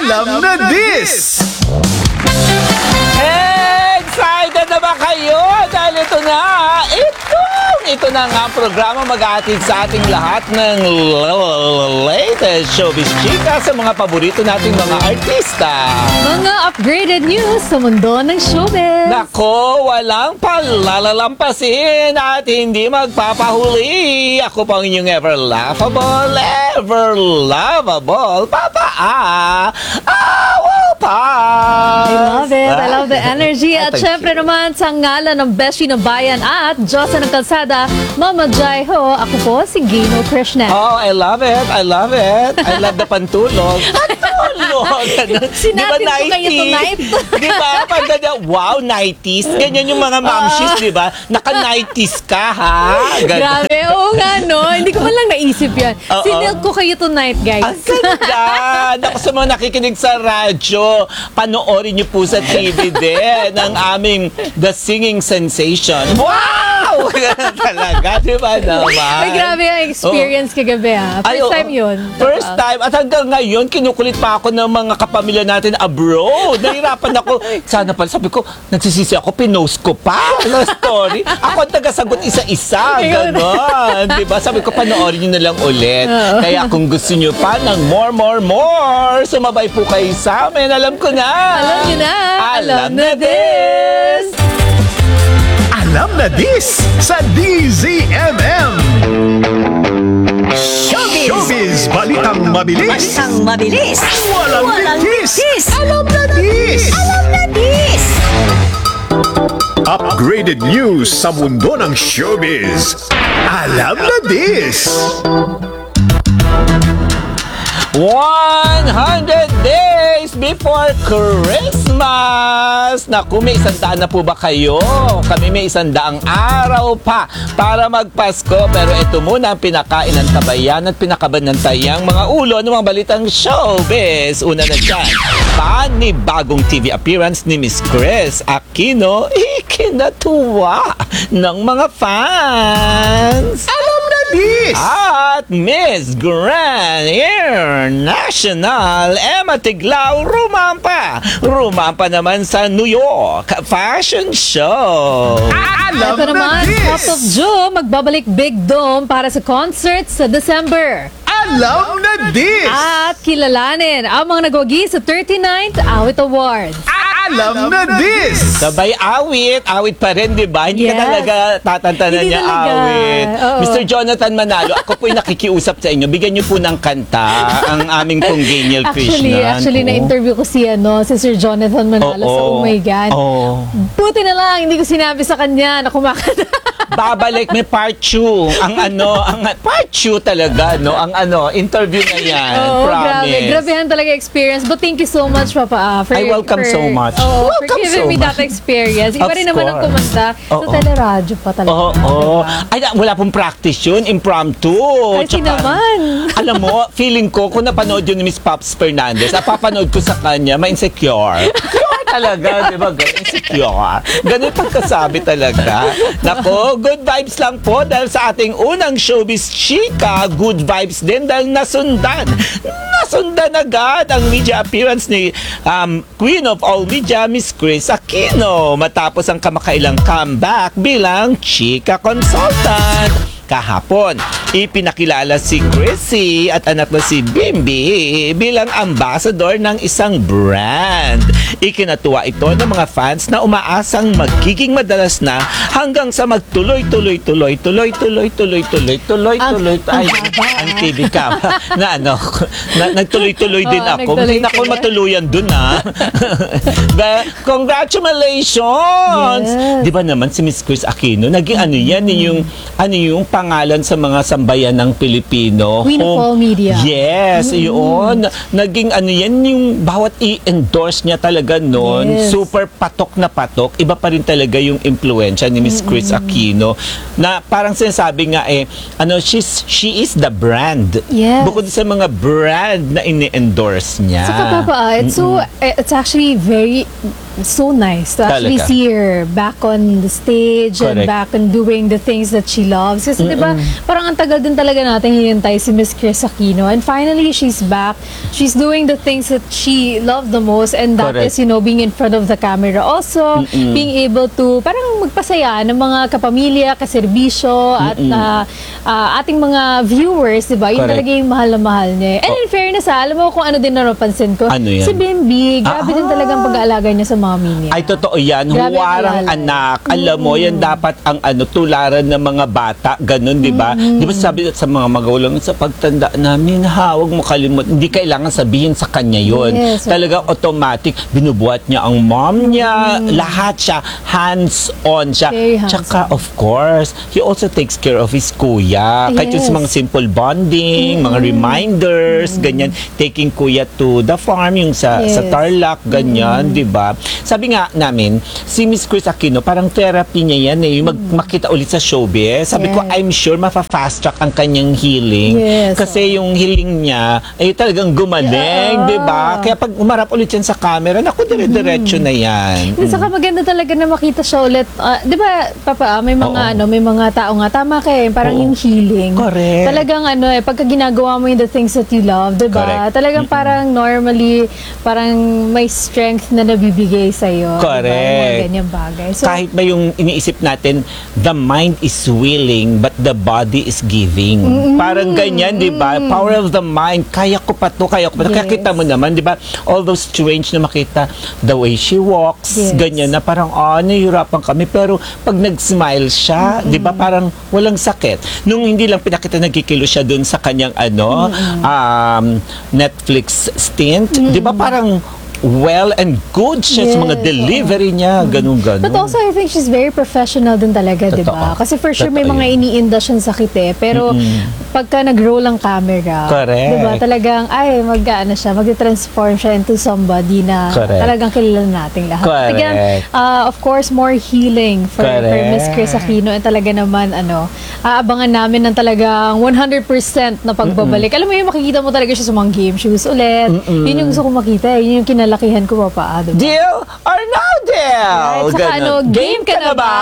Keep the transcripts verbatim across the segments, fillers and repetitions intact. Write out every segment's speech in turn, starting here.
Alam na this! Excited na ba kayo? Dahil ito na, ito, ito na nga ang programa mag-aatid sa ating lahat ng latest showbiz chika sa mga paborito nating mga artista. Mga upgraded news sa mundo ng showbiz. Nako, walang palalalampasin at hindi magpapahuli. Ako pang inyong ever laughable, ever lovable, Papa A. Awal pa! I love it. I love the energy. At syempre naman sa ngalan ng Beshi ng Bayan at Diyosa ng Kalsada, Mama Jai Ho, ako po si Gino Krishnan. Oh, I love it. I love it. I love the pantulog. Pantulog! Sinabi ko kayo tonight. Di ba? Pag ganyan, wow, nineties. Ganyan yung mga mamshis, di ba? Naka-nineties ka, ha? Ganyan. Grabe. Oo nga, no? Hindi ko man lang naisip yan. Uh-oh. Sinilk ko kayo tonight, guys. Ang ganda! Naku, sa mga nakikinig sa radyo, panoorin niyo po sa T V din ang aming The Singing Sensation. Wow! Talaga, di ba naman? Ay, grabe ang experience oh. kagabi, ha? First Ay, oh, time yun. First time. At hanggang ngayon, kinukulit pa ako ng mga kapamilya natin abroad. Nahirapan ako. Sana pala, sabi ko, nagsisisi ako, pinost ko pa na story. Ako ang tagasagot isa-isa. Ganon. Diba? Sabi ko, panoorin nyo na lang ulit. Kaya kung gusto nyo pa ng more, more, more, sumabay po kayo sa amin. Alam ko na. Alam nyo na. Alam, Alam na this. Alam na this sa D Z M M. Showbiz! Showbiz! Balitang mabilis! Balitang mabilis! Walang, Walang litis! litis! Alam na this! Alam na this! Upgraded news sa mundo ng showbiz. Alam na this! one hundred days before Christmas! Naku, may isang daan na po ba kayo? Kami may isang daang araw pa para magpasko. Pero ito muna ang pinakain ng tabayan at pinakabanantayang mga ulo ng mga balitang showbiz. Una na dyan, panibagong T V appearance ni Miss Chris Aquino, ikinatuwa ng mga fans. Alam na this! At Miss Grand International Emma Tiglao rumampa. Rumampa naman sa New York Fashion Show. Alam Ito na naman, this! Top of June, magbabalik Big Dome para sa concert sa December. Alam na this! At kilalanin ang mga nagwagi sa thirty-ninth Awit Awards. Alam na this! Sabay awit. Awit pa rin, di ba? Hindi Yes. ka talaga tatantanan Hindi niya talaga. awit. Oo. Mister Jonathan Manalo, ako po'y nakikiusap sa inyo. Bigyan niyo po ng kanta ang aming pong Genial Actually, Krishnan. actually Oo. na-interview ko si, ano, si Sir Jonathan Manalo Oo. sa Oh My God. Oo. Buti na lang, hindi ko sinabi sa kanya na kumakanta. Babalik, may part two. Ang ano, ang part two talaga, no? Ang ano, interview na yan. Oo, Promise. grabe. Grabehan talaga experience. But thank you so much, Papa. ah, For, I welcome for, so much. Oh, for Welcome giving so me that much. experience. Iba Of rin naman ang course. kumanta sa Oo. teleradyo pa talaga. Oo, oo. diba? Ay, wala pong practice yun. Impromptu. Kasi Tsaka, naman. Alam mo, feeling ko, kung napanood yun ni Miss Pops Fernandez, napapanood ko sa kanya, ma-insecure. Insecure talaga, di ba? Ganun, insecure. Ganun pagkasabi talaga. Nako, good vibes lang po dahil sa ating unang showbiz chika, good vibes din dahil nasundan. Nasundan agad ang media appearance ni um, Queen of All Media, Miss Chris Aquino, matapos ang kamakailang comeback bilang chika consultant. Kahapon, ipinakilala si Chrissy at anak na si Bimbi bilang ambassador ng isang brand. Ikinatuwa ito ng mga fans na umaasang magiging madalas na hanggang sa magtuloy-tuloy-tuloy-tuloy-tuloy-tuloy-tuloy-tuloy-tuloy. Ay, ang T V cam. Na ano, na, nagtuloy-tuloy din Oo, ako. Hindi na ako nagtuloy-tuloy. matuluyan dun, ha? But, congratulations! Yes. Di ba naman si Miss Chris Aquino, naging ano yan, yung, ano yung pangalan sa mga sambayan ng Pilipino. Queen of Home- All Media. Yes, yun. Naging ano yan, yung bawat i-endorse niya talaga noon, Yes. super patok na patok. Iba pa rin talaga yung impluensya ni Miss Chris Aquino. Na parang sinasabi nga eh, ano, she's, she is the brand. Yes. Bukod sa mga brand na ini-endorse niya. Saka Papa, ah, it's so, eh, it's actually very so nice to actually Talaga. see her back on the stage and Correct. back and doing the things that she loves. Kasi di ba, parang ang tagal din talaga natin hinintay si Miss Chris Aquino. And finally, she's back. She's doing the things that she loved the most, and that Correct. is, you know, being in front of the camera. Also, being able to parang magpasaya ng mga kapamilya, kaserbisyo, at uh, uh, ating mga viewers, di ba? Yun Correct. talaga yung mahal na mahal niya. And in fairness, ah, alam mo kung ano din na napansin ko? Ano yan? Si Bimbi, grabe din Ah. talagang pag-aalaga niya sa mommy niya. Ay, totoo yan. Grabe ang Huwarang alala. anak. Alam mo, yan dapat ang ano, tularan ng mga bata. Ganun, di ba? Di ba sabi sa mga magulang, sa pagtanda namin, ha, huwag mo kalimut. Hindi kailangan sabihin sa kanya yun. Yes, Talagang automatic, binubuhat niya ang mom niya. Lahat siya, hands-on siya. Very hands-on. Tsaka, of course, he also takes care of his kuya. Kahit yung sa Yes. mga simple bonding, mga reminders, ganyan. Taking kuya to the farm, yung sa, sa Yes. Tarlac, ganyan, di ba? Sabi nga namin, si Miss Chris Aquino, parang therapy niya yan eh, yung mag, makita ulit sa showbiz. Sabi ko, Yes. I'm sure mafa-fast track ang kanyang healing. Yes. Kasi yung healing niya, ay talagang gumaling, Yeah. di ba? Kaya pag umarap ulit yan sa camera, naku, dire-diretso na yan. Hindi, saka maganda talaga na makita siya ulit. Ah, di ba, Papa, ah, may mga Oo. ano, may mga tao nga, tama kayo, parang Oo. yung healing. Correct. Talagang ano eh, pagka ginagawa mo yung the things that you love, di ba? Correct. Talagang parang normally, parang may strength na nabibigay sa'yo. Correct. Diba? Yung mga ganyang bagay. So, Kahit ba yung iniisip natin, the mind is willing, but the body is giving. Parang ganyan, di ba? Power of the mind, kaya ko pa to, kaya ko pa to. Kaya Yes. kita mo naman, di ba? All those strange na makita, the way she walks, Yes. ganyan na parang, ah, nahihirapan kami. Pero pag nag-smile siya, di ba, parang walang sakit. Nung hindi lang pinakita, nagkikilo siya dun sa kanyang, ano, um, Netflix stint, di ba, parang well and good siya sa mga Yes, delivery niya, ganun-ganun. but also, I think she's very professional din talaga, di ba? Totoo. Kasi for sure, may Totoo mga yun. iniinda siyang sakit eh. Pero, pagka nag-roll ang camera, Correct. di ba, talagang, ay, mag-ano siya, mag-transform siya into somebody na Correct. talagang kilala nating lahat. Correct. Again, uh, of course, more healing for, for Correct. Miss Chris Aquino. And talaga naman, ano, aabangan namin ng talagang one hundred percent na pagbabalik. Alam mo yun, makikita mo talaga siya sa mga game shoes ulit. Yun yung gusto ko makita. Yun yung kinalakihan ko pa pa. Diba? Deal or no deal? Right, saka ano, game ka na ba?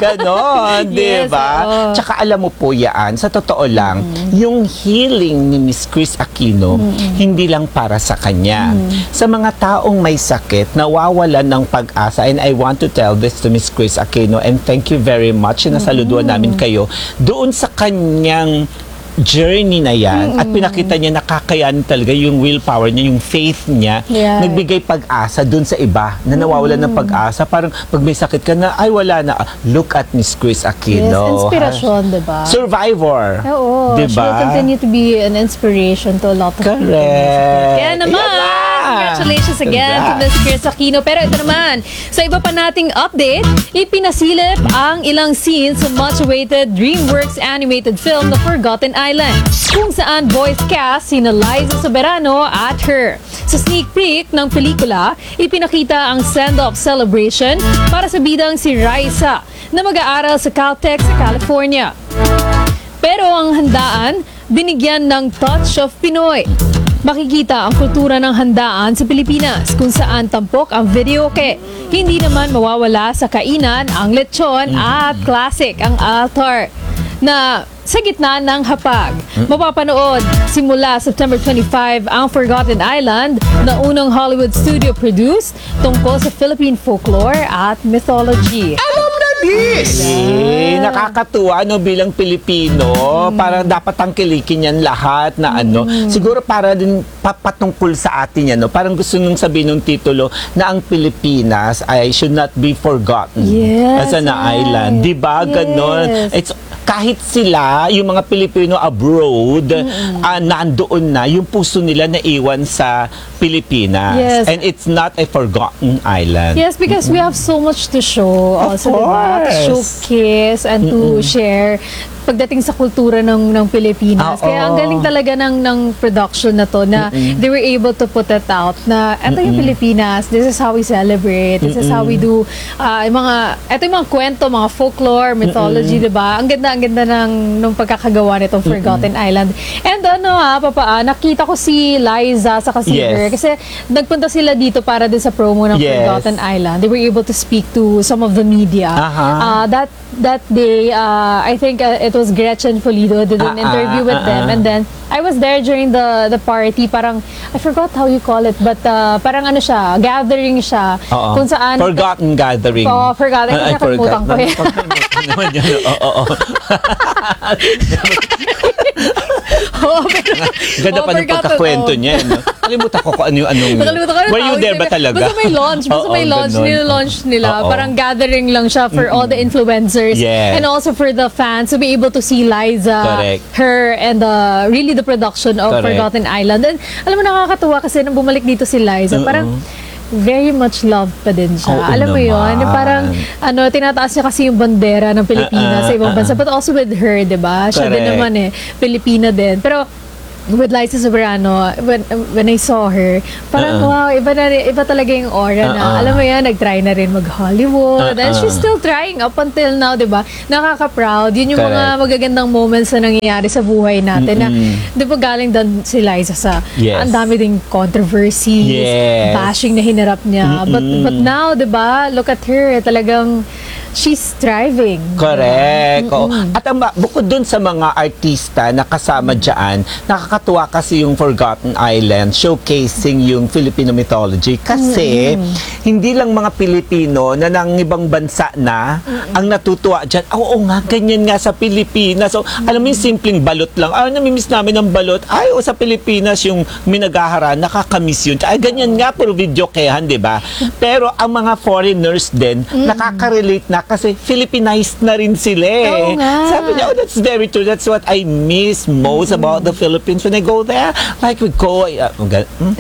Ganon, di Yes, ba? oo. Tsaka alam mo po yan, sa totoo lang, yung healing ni Miss Chris Aquino, hindi lang para sa kanya. Sa mga taong may sakit, nawawalan ng pag-asa, and I want to tell this to Miss Chris Aquino, and thank you very much, sinasaluduan namin kayo, doon sa kanyang journey na yan, at pinakita niya nakakayanin talaga yung willpower niya, yung faith niya, Yeah. nagbigay pag-asa dun sa iba na nawawalan ng pag-asa. Parang pag may sakit ka na, ay wala na. Look at Miss Chris Yes, Aquino. inspirasyon, diba? Survivor. Oo, she Diba? will continue to be an inspiration to a lot of people. Correct. Kaya naman, Yan na! congratulations again to Miss Chris Aquino. Pero ito naman, sa iba pa nating update, ipinasilip ang ilang scenes sa much-awaited DreamWorks animated film The Forgotten Island, kung saan voice cast sina Liza Soberano at her. Sa sneak peek ng pelikula, ipinakita ang send-off celebration para sa bidang si Raisa na mag-aaral sa Caltech sa California. Pero ang handaan, binigyan ng touch of Pinoy. Makikita ang kultura ng handaan sa Pilipinas kung saan tampok ang videoke. Hindi naman mawawala sa kainan ang lechon at classic ang altar na sa gitna ng hapag. Mapapanood simula September twenty-fifth ang Forgotten Island na unang Hollywood studio produced tungkol sa Philippine folklore at mythology. Alam na this! Eh, nakakatuwa no bilang Pilipino, parang dapat tangkilikin yan lahat na ano. Siguro para din papatungkol sa atin yan, no? Parang gusto nung sabihin ng titulo na ang Pilipinas ay should not be forgotten Yes, as an right. island. Di ba? Ganon. Yes. It's kahit sila, yung mga Pilipino abroad, ah, nandoon na, yung puso nila naiwan sa Pilipinas. Yes. And it's not a forgotten island. Yes, because we have so much to show Of also, diba? To course. showcase and to share pagdating sa kultura ng ng Pilipinas. Oo. Kaya ang galing talaga ng ng production na to na they were able to put it out na eto yung Pilipinas, this is how we celebrate, this is how we do ah, yung mga eto yung mga kwento, mga folklore, mythology, 'di ba? Ang ganda ang ganda ng nung pagkakagawa nitong Forgotten Island. And ano ha, papa, ah, nakita ko si Liza sa kasi Yes. kasi nagpunta sila dito para din sa promo ng Yes. Forgotten Island. They were able to speak to some of the media. Aha. Uh, that that day, uh, I think uh, it was Gretchen Pulido did an Ah, interview ah, with ah, them, ah. and then I was there during the the party. Parang I forgot how you call it, but uh, parang ano siya, gathering siya Oo. kung saan. Forgotten gathering. Oo, forgotten. Kasi nakalimutan ko eh. Nakalimutan naman yun. Oo, oo. Oo, pero- Ganda Oo, pa ng forgotten, pagkakwento oo. niya. No? Nakalimutan ko kung ano yung anong... Nakalimutan ko na Were you tawag there ba nila. talaga? Basta may launch. Basta Oo, may launch. ganun. Nila-launch nila. Oo. Parang gathering lang siya for all the influencers. Yes. And also for the fans to be able to see Liza, Correct. her, and uh, really the production of Correct. Forgotten Island. And alam mo, nakakatuwa kasi nang bumalik dito si Liza, parang very much loved pa din siya. Oo Alam mo yun? naman. Parang, ano, tinataas niya kasi yung bandera ng Pilipinas Ah, ah, sa ibang ah, bansa. But also with her, di ba? Siya din Correct. naman eh. Pilipina din. Pero, with Liza Soberano, when when I saw her, parang wow, iba na rin- iba talaga yung aura na. Uh-uh. Alam mo yan, nag-try na rin mag-Hollywood. And Uh-uh. she's still trying up until now, 'di ba? Nakaka-proud. Yun yung mga Correct. magagandang moments na nangyayari sa buhay natin na 'di ba galing doon si Liza sa Yes. ang dami ding controversies, Yes. bashing na hinarap niya. But but now, 'di ba? Look at her, talagang she's thriving. Correct. Oo. At ang ma- bukod dun sa mga artista na kasama dyan, nakakatuwa kasi yung Forgotten Island showcasing yung Filipino mythology kasi hindi lang mga Pilipino na ng ibang bansa na ang natutuwa dyan. Ah, oo nga, ganyan nga sa Pilipinas. So, alam mo yung simpleng balot lang. Ah, namimiss namin ng balot. Ay, o sa Pilipinas yung minagahara, nakakamiss yun. Ay, ganyan nga, puro video kayahan, di ba? Pero ang mga foreigners din, nakaka-relate na kasi Filipinized na rin sila eh. Oo nga. Sabi niya, oh, that's very true. That's what I miss most about the Philippines when I go there. Like we go, uh, hmm?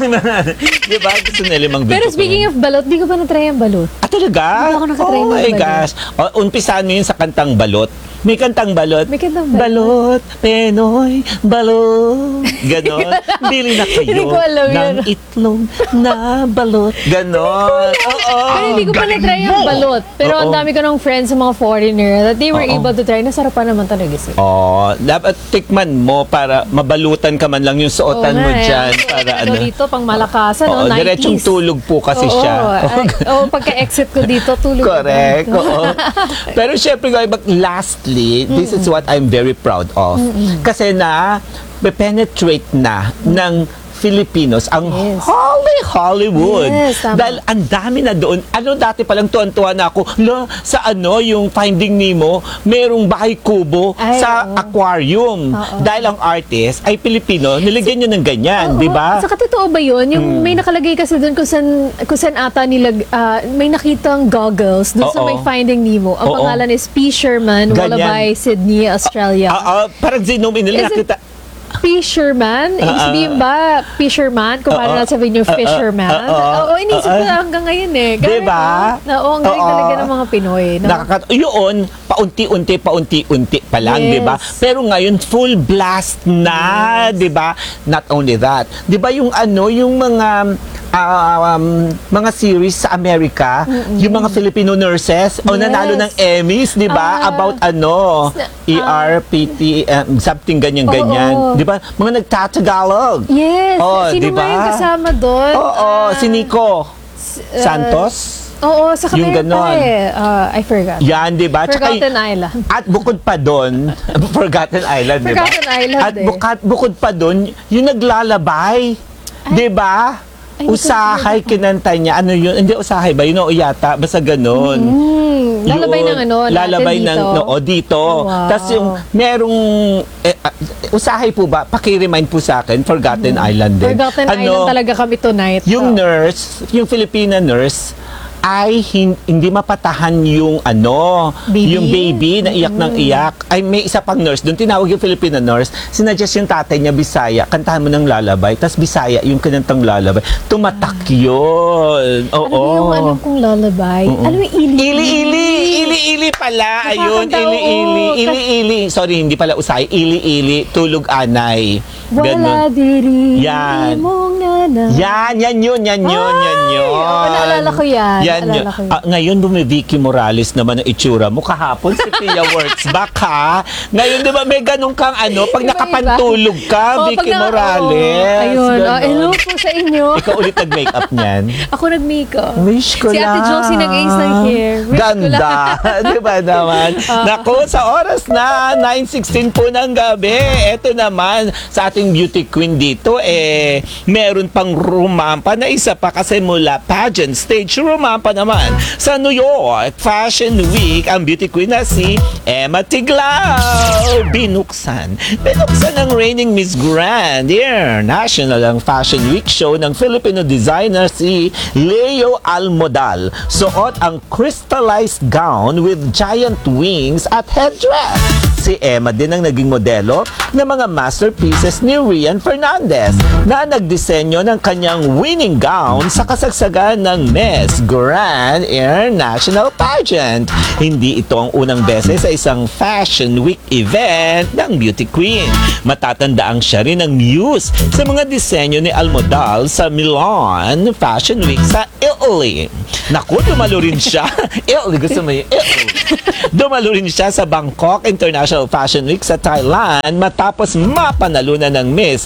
Di ba? Gusto nila mang video. Pero speaking of balot, di ko pa na-try ang balot. Ah, talaga? Hindi ako nakatry oh ng my balot. gosh. O, umpisahan mo yun sa kantang balot. May kantang balot. May kantang balot. Penoy, balot. Ganon. Bili na Hindi kayo ko alam ng yun. itlog na balot. Ganon. Oo. Pero hindi ko pa Galing na-try ang mo. balot. Pero ang Oo. dami ko ng friends sa mga foreigner that they were Oo. able to try. Nasarapan naman talaga sila. Oh, dapat tikman mo para mabalutan ka man lang yung suotan Oo mo nga, eh. dyan. Ang Para ano ano. dito, pang malakasan, Oo, no? nineties. diretsong tulog po kasi Oo, siya. ay, Oo, pagka-exit ko dito, tulog. Correct. ako. Oo. Pero syempre, guys, but lastly, this is what I'm very proud of. Kasi na, penetrate na ng Filipinos ang Yes. Holly Hollywood. Yes, tama. Dahil ang dami na doon. Ano, dati palang tuwan-tuwa na ako, lo, sa ano, yung Finding Nemo, merong bahay kubo Ay, sa oo. aquarium. Oo. Dahil ang artist ay Pilipino, nilagyan niya ng ganyan, Oo, di ba? Saka totoo ba yun? Yung may nakalagay kasi doon kung saan, kung saan ata nila, ah, may nakitang goggles doon sa Oo. may Finding Nemo. Ang Oo. pangalan is P. Sherman, Ganyan. Wallaby, Sydney, Australia. Ah, ah, parang zoom in Is nila, it- nakita. Fisherman? Ibig sabihin ba, fisherman? Kung paano Oo. natin sabihin yung Oo. fisherman? Oo. Oo, inisip ko Oo. na hanggang ngayon eh. Galing, Diba? no? Oo, ang galing Oo. talaga ng mga Pinoy. No? Nakakat yun, paunti-unti, paunti-unti pa lang, Yes. di ba? Pero ngayon, full blast na, di ba? Not only that, di ba yung ano, yung mga ah, um, mga series sa Amerika, yung mga Filipino nurses, o Yes. nanalo ng Emmys, di ba? Ah. About ano, E R, P T, um, something ganyan-ganyan. Oo. Di ba? Mga nagtatagalog. Yes. Oh, Sino diba? nga yung kasama doon? Oo, Ah, si Nico uh, Santos. Oo, sa Yung Kamerta ganon. eh. Ah, I forgot. Yan, di ba? Tsaka Forgotten y- Island. At bukod pa doon, Forgotten Island, di ba? Forgotten Island, At eh. bukat, bukod pa doon, yung naglalabay, di ba? Ay, hindi ko Usahay, kinanta niya. Ano yun? Hindi usahay ba? Yun o yata. Basta ganun. Hmm, lalabay Yun, ng ano, natin lalabay dito. ng noo dito. Oh, wow. Tapos yung merong eh, ah, usahay po ba? Paki-remind po sa akin, Forgotten Island din. Forgotten Ano, Island talaga kami tonight. Yung Oo. nurse, yung Filipina nurse, ay hin- hindi mapatahan yung ano, Baby? yung baby na iyak ng iyak. Ay may isa pang nurse doon, tinawag yung Filipino nurse, sinuggest yung tatay niya Bisaya, kantahan mo ng lalabay, tapos Bisaya yung kanantang lalabay. Tumatak yun. Oo. Ano ba yung alam kong lalabay? Ano yung ili? Ili-ili, ili-ili pala. Ayun, Nakakanta, ili-ili, oo. ili-ili. Sorry, hindi pala usay. Ili-ili, tulog anay. Wala diri Yan. mong nana. Yan, yan yun, yan yun, yan yun. oo, naalala ko yan. Yan Naalala yun. ko yan. Ah, ngayon, bumi Vicky Morales naman ang itsura mo. Kahapon si Pia Works back, ha? Ngayon, di ba, may ganun kang ano, pag Iba-iba. nakapantulog ka, Oo, pag Vicky na- Morales. oo. Ayun, Ganon. oh, hello po sa inyo. Ikaw ulit nag-makeup niyan. Ako nag-makeup. Wish ko Si Ate lang. Josie nag-ace ng hair. Wish ko Ganda. Di ba naman? Ah. Naku, sa oras na nine sixteen po ng gabi, eto naman sa ating beauty queen dito, eh, meron pang rumampa na isa pa kasi mula pageant stage, rumampa naman sa New York Fashion Week ang beauty queen na si Emma Tiglao. Binuksan. Binuksan ng reigning Miss Grand International ang Fashion Week show ng Filipino designer si Leo Almodal. Suot ang crystallized gown with giant wings at headdress. Si Emma din ang naging modelo ng mga masterpieces ni Rian Fernandez na nagdisenyo ng kanyang winning gown sa kasagsagan ng Miss Grand International Pageant. Hindi ito ang unang beses sa isang Fashion Week event ng beauty queen. Matatandaan siya rin ang muse sa mga disenyo ni Almodal sa Milan Fashion Week sa Italy. Naku, dumalo rin siya. Italy, gusto mo yung Italy. Dumalo rin siya sa Bangkok International Fashion Week sa Thailand matapos mapanalunan ng Miss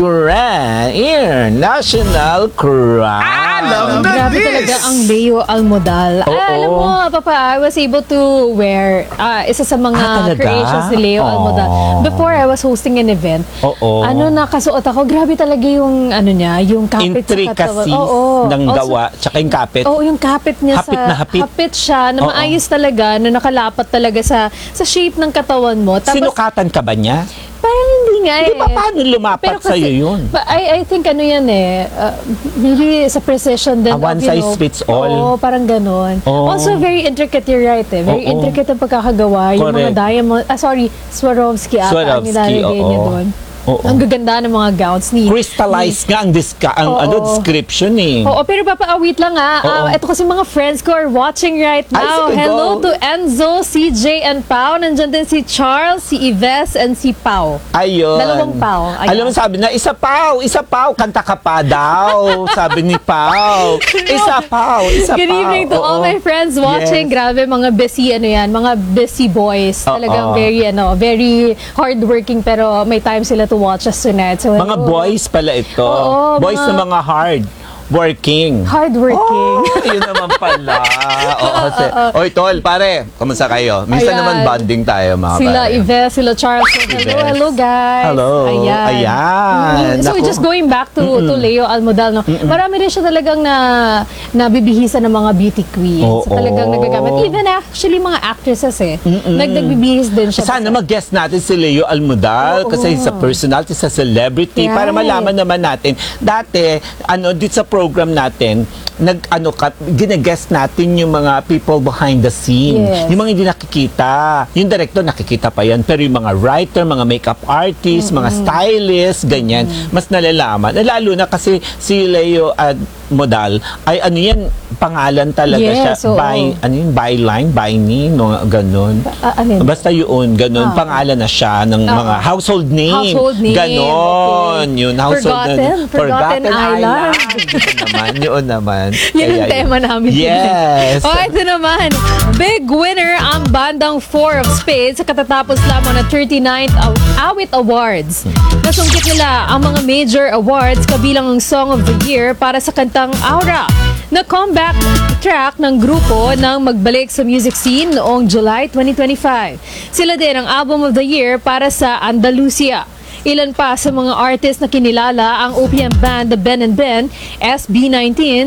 Grand International Crown. Alam na Grabe this! talaga ang Leo Almodal. Oo. Ah, alam mo, Papa, I was able to wear ah, isa sa mga Ah, talaga? creations ni Leo Aw. Almodal. Before I was hosting an event, Oo. ano, nakasuot ako. Grabe talaga yung, ano niya, yung kapit sa katawan. Intricacies Oo. ng Also, gawa, tsaka yung kapit. Oo, yung kapit niya Hapit sa... na hapit. siya, na Oo. maayos talaga, na nakalapat talaga sa sa shape ng katawan mo. Tapos, Sinukatan ka ba niya? parang hindi nga eh. Di ba paano lumapat Pero sa'yo kasi- yun? But I, I think ano yan eh, uh, maybe sa precision din. Ah, one of, you size know, fits all. Oo, parang ganon. Oo. Also, very intricate, you're right eh. Very Oo. intricate ang pagkakagawa. Yung mga Correct. diamond, ah sorry, Swarovski ata ang Swarovski, nilalagay niya oo. doon. Oo. Ang gaganda ng mga gowns ni... Crystallized nga ang, diska, ang Oo. ano, description eh. Oo, pero Papa, ah, wait lang ah. Oo. Ah, ito kasi mga friends ko are watching right Ay, now. sige, Hello go. to Enzo, C J, and Pao. Nandyan din si Charles, si Yves, and si Pao. Ayun. Dalawang Pao. Ayan. Alam mo, sabi na, isa Pao, isa Pao, kanta ka pa daw. Sabi ni Pao. Isa Pao, isa Good Pao. evening to all Oo. my friends watching. Yes. Grabe, mga busy, ano yan, mga busy boys. Oo. Talagang very, ano, very hardworking pero may time sila to watch us tonight. So, Mga hello. boys pala ito. Oo, boys mga- na mga hard working. Hardworking. Oh, yun naman pala. Oo, kasi, oy, tol, pare, kamusta kayo? Minsan Ayan. naman bonding tayo, mga Sila pare. Yves, sila Charles. Hello, Yves. hello guys. Hello. Ayan. Ayan. Mhm. So Naku. just going back to to Leo Almodal, no. Marami rin siya talagang na nabibihisa ng mga beauty queens. Oo. So, talagang nagagamit. Even actually mga actresses eh. Nag nagbibihis din siya. Sana mag-guest natin si Leo Almodal Oo. kasi sa personality, sa celebrity, para Right. malaman naman natin. Dati, ano, dito sa program natin, nag ano ka, gine-guest natin yung mga people behind the scene. Yes. Yung mga hindi nakikita. Yung director nakikita pa yan, pero yung mga writer, mga makeup artist, mga stylist, ganyan, mas nalalaman. Lalo na kasi si Leo Almodal ay ano yan, pangalan talaga Yes, siya. oo. By, ano yun, byline, by name, no, ganun. Ah, ano yun? Basta yun, ganun, Ah. pangalan na siya ng Ah. mga household name. Household name, Ganon. okay. Yun, household Forgotten? Forgotten Island. Yun naman, yun naman. Yan ang Kaya tema namin. Yes. Oh, ito naman. Big winner ang bandang Four of Spades sa katatapos lamang na thirty-ninth Aw- Awit Awards. Nasungkit nila ang mga major awards kabilang ang Song of the Year para sa kantang Aura na comeback track ng grupo nang magbalik sa music scene noong July twenty twenty-five. Sila din ang Album of the Year para sa Andalusia. Ilan pa sa mga artist na kinilala ang O P M band The Ben and Ben, S B nineteen,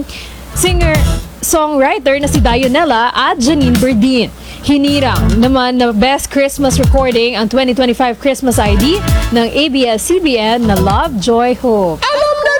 singer-songwriter na si Dionella at Janine Berdin. Hinirang naman na Best Christmas Recording ang twenty twenty-five Christmas I D ng A B S C B N na Love, Joy, Hope. Alam na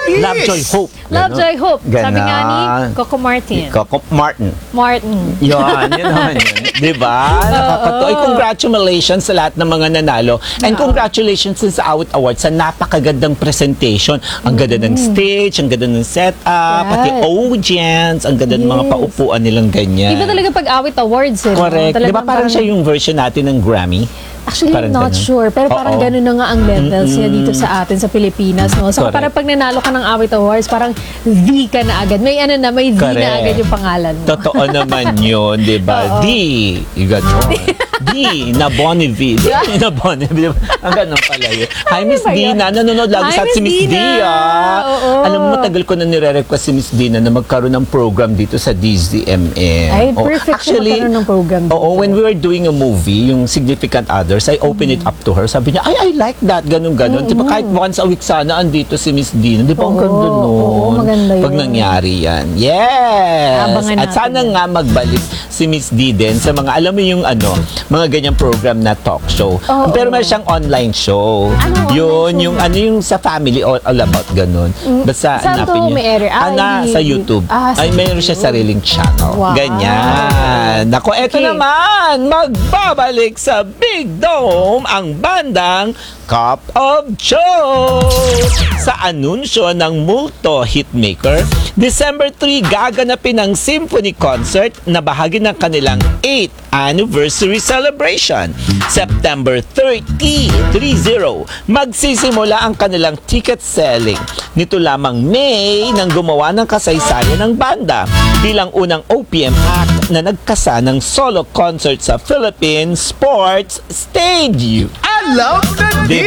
this? Love, Joy, Hope. Love, Ganon. Joy, Hope. Sabi nga ni Ganon. Coco Martin. Coco Martin. Martin. Yun, yun naman yun. Diba? Nakakatuwa. Ay, congratulations sa lahat ng mga nanalo. And congratulations din sa Awit Awards sa napakagandang presentation. Ang ganda ng stage, ang ganda ng setup, pati Right. audience, ang ganda ng mga Yes. paupuan nilang ganyan. Iba talaga pag Awit Awards eh. no? Correct. Di ba Talagang parang siya yung version natin ng Grammy? Actually, Parang not ganun. sure. Pero parang Oo. ganun na nga ang levels niya dito sa atin, sa Pilipinas. No? So, Correct. parang pag nanalo ka ng Awit Awards, parang V ka na agad. May ano na, may V Correct. na agad yung pangalan mo. Totoo naman yun, di ba? D, yung gano'n. D, na Bonneville. D, na Bonneville. Ang gano'n pala yun. Hi, Miss ba yun? Dina. Nanonood lagi Hi, sa si Miss Miss D, Dina. ah. Oo. Alam mo, matagal ko na nire-request si Miss Dina na magkaroon ng program dito sa D Z M M. Ay, Oh, perfect siya magkaroon ng program dito. Oo, when we were doing a movie, yung Significant Others, I opened it up to her. Sabi niya, ay, I like that. Ganun, ganun. Di ba kahit once a week sana andito si Miss Dina. Di ba ang Oo, ganda nun? oo, maganda Pag yun. nangyari yan. Yes! Abangan At natin sana yan. nga magbalik si Miss D din sa mga, alam mo yung ano, mga ganyang program na talk show. Oo. Pero meron siyang online show. Ano, online Yun, show? yung ano yung sa family, all, all about ganun. Basta Saan hanapin to niyo. may area? Ah, Ana, hindi- sa YouTube. Ah, sa Ay, meron siya YouTube. sariling channel. Wow. Ganyan. Nako, eto Okay. naman, magbabalik sa Big Dome ang bandang Cup of Joe. Sa anunsyo ng multo hitmaker, December three gaganapin ang symphony concert na bahagi ng kanilang eighth anniversary celebration. September thirty, thirty, magsisimula ang kanilang ticket selling. Nito lamang May nang gumawa ng kasaysayan ng banda bilang unang O P M act na nagkasa ng solo concert sa Philippine Sports Stadium. Alam na Di